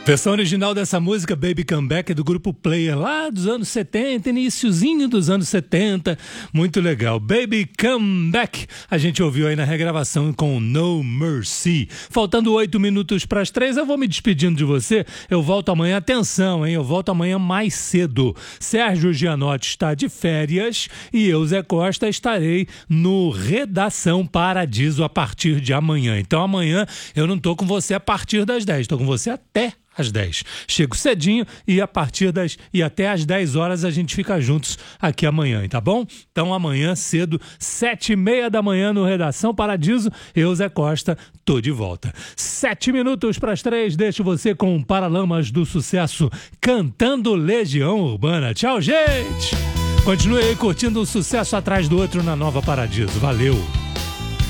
Versão original dessa música, Baby Come Back, é do grupo Player, lá dos anos 70, iniciozinho dos anos 70, muito legal. Baby Come Back, a gente ouviu aí na regravação com No Mercy. Faltando 8 minutos para as 3, eu vou me despedindo de você, eu volto amanhã, atenção, hein, eu volto amanhã mais cedo. Sérgio Gianotti está de férias e eu, Zé Costa, estarei no Redação Paradiso a partir de amanhã. Então amanhã eu não tô com você a partir das 10, tô com você até às 10. Chego cedinho e até às 10 horas a gente fica juntos aqui amanhã, tá bom? Então amanhã cedo, 7h30 da manhã no Redação Paradiso, eu, Zé Costa, tô de volta. 7 minutos para as 3, deixo você com Paralamas do Sucesso cantando Legião Urbana. Tchau, gente! Continue aí curtindo um sucesso atrás do outro na Nova Paradiso. Valeu!